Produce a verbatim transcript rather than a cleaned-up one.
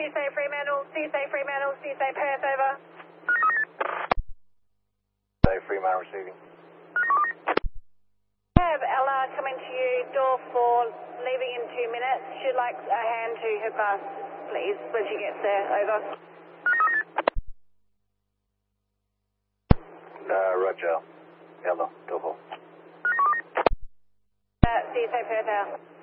C-Say Fremantle, C-Say Fremantle, C-Say Perth, over. C-Say Fremantle receiving. Have Ella coming to you, door four, leaving in two minutes. She'd like a hand to her bus, please, when she gets there, over. Uh, Roger. Ella, door four. Uh, C-Say Perth, out.